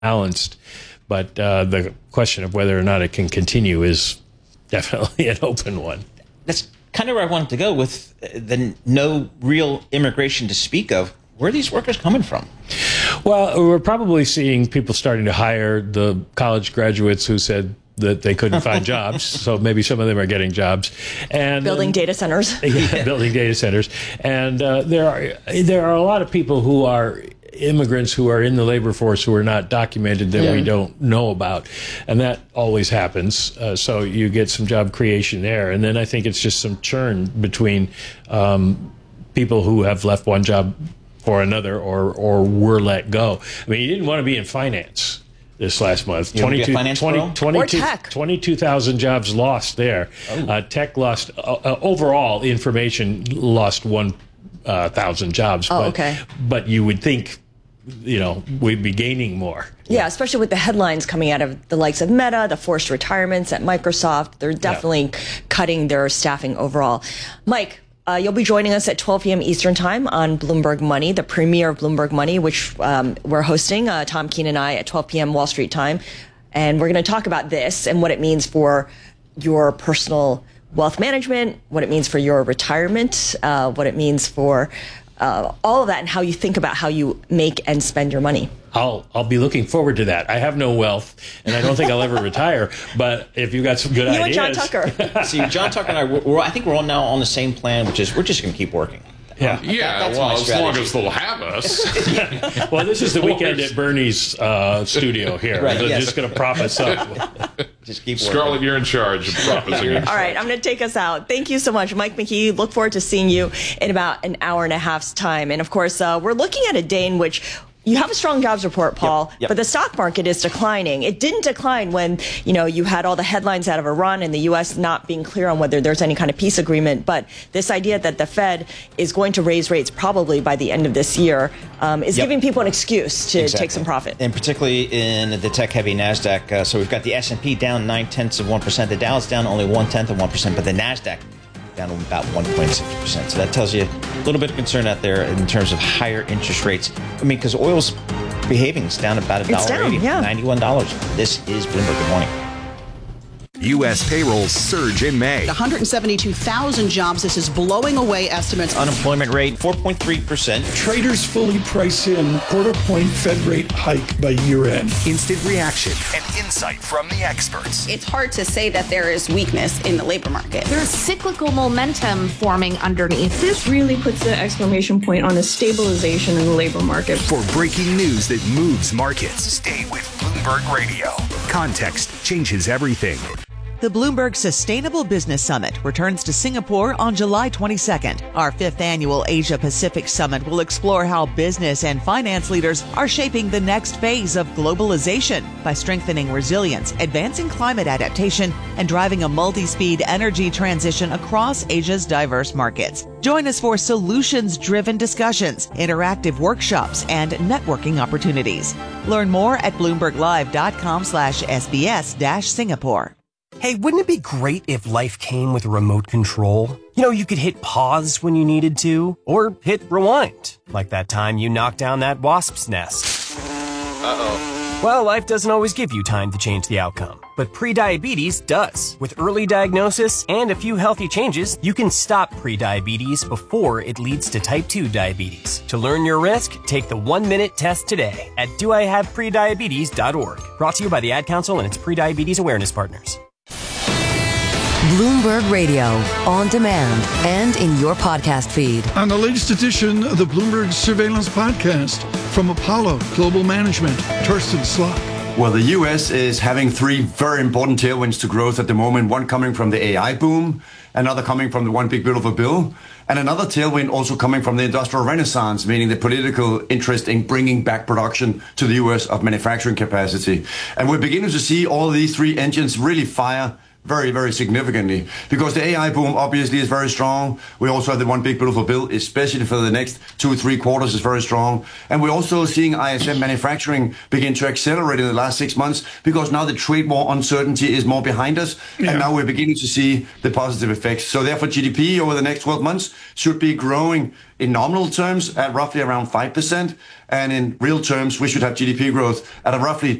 balanced. But the question of whether or not it can continue is definitely an open one. That's kind of where I wanted to go with the no real immigration to speak of. Where are these workers coming from? Well, we're probably seeing people starting to hire the college graduates who said that they couldn't find jobs. So maybe some of them are getting jobs. And building data centers. Yeah, building data centers. And there are a lot of people who are immigrants who are in the labor force who are not documented that we don't know about. And that always happens. So you get some job creation there. And then I think it's just some churn between people who have left one job for another or were let go. I mean, you didn't want to be in finance this last month. 22,000 jobs lost there. Tech lost, overall, information lost 1,000 jobs. But you would think, we'd be gaining more. Yeah, especially with the headlines coming out of the likes of Meta, the forced retirements at Microsoft. They're definitely cutting their staffing overall. Mike, you'll be joining us at 12 p.m. Eastern Time on Bloomberg Money, the premiere of Bloomberg Money, which we're hosting, Tom Keene and I, at 12 p.m. Wall Street time. And we're going to talk about this and what it means for your personal wealth management, what it means for your retirement, what it means for all of that, and how you think about how you make and spend your money. I'll be looking forward to that. I have no wealth, and I don't think I'll ever retire. But if you got some good ideas, you and John Tucker. See, John Tucker and I think we're all now on the same plan, which is we're just going to keep working. That's as long as they'll have us. Well, this is the weekend at Bernie's studio here. Right, They're just going to prop us up. Just keep working. Scarlett, you're in charge of propping. All right, I'm going to take us out. Thank you so much, Mike McKee. Look forward to seeing you in about an hour and a half's time. And, of course, we're looking at a day in which you have a strong jobs report, Paul, but the stock market is declining. It didn't decline when, you had all the headlines out of Iran and the U.S. not being clear on whether there's any kind of peace agreement. But this idea that the Fed is going to raise rates probably by the end of this year is giving people an excuse to take some profit. And particularly in the tech-heavy NASDAQ. So we've got the S&P down 0.9%. The Dow's down only 0.1%, but the NASDAQ down about 1.6%. So that tells you a little bit of concern out there in terms of higher interest rates. I mean, because oil's behaving. It's down about $1.80, $91. This is Bloomberg. Good morning. U.S. payrolls surge in May. 172,000 jobs. This is blowing away estimates. Unemployment rate, 4.3%. Traders fully price in quarter-point Fed rate hike by year-end. Instant reaction and insight from the experts. It's hard to say that there is weakness in the labor market. There's cyclical momentum forming underneath. This really puts the exclamation point on a stabilization in the labor market. For breaking news that moves markets, stay with Bloomberg Radio. Context changes everything. The Bloomberg Sustainable Business Summit returns to Singapore on July 22nd. Our 5th annual Asia Pacific Summit will explore how business and finance leaders are shaping the next phase of globalization by strengthening resilience, advancing climate adaptation, and driving a multi-speed energy transition across Asia's diverse markets. Join us for solutions-driven discussions, interactive workshops, and networking opportunities. Learn more at bloomberglive.com/SBS-Singapore. Hey, wouldn't it be great if life came with a remote control? You could hit pause when you needed to, or hit rewind, like that time you knocked down that wasp's nest. Uh-oh. Well, life doesn't always give you time to change the outcome, but prediabetes does. With early diagnosis and a few healthy changes, you can stop prediabetes before it leads to type 2 diabetes. To learn your risk, take the 1-minute test today at doihaveprediabetes.org. Brought to you by the Ad Council and its prediabetes awareness partners. Bloomberg Radio, on demand and in your podcast feed. On the latest edition of the Bloomberg Surveillance Podcast from Apollo Global Management, Torsten Slok. Well, the U.S. is having 3 very important tailwinds to growth at the moment. One coming from the AI boom, another coming from the One Big Beautiful Bill, and another tailwind also coming from the industrial renaissance, meaning the political interest in bringing back production to the U.S. of manufacturing capacity. And we're beginning to see all these 3 engines really fire very, very significantly, because the AI boom obviously is very strong. We also have the one big beautiful bill, especially for the next 2-3 quarters, is very strong. And we're also seeing ISM manufacturing begin to accelerate in the last 6 months, because now the trade war uncertainty is more behind us, and now we're beginning to see the positive effects. So therefore, GDP over the next 12 months should be growing in nominal terms at roughly around 5%, and in real terms, we should have GDP growth at a roughly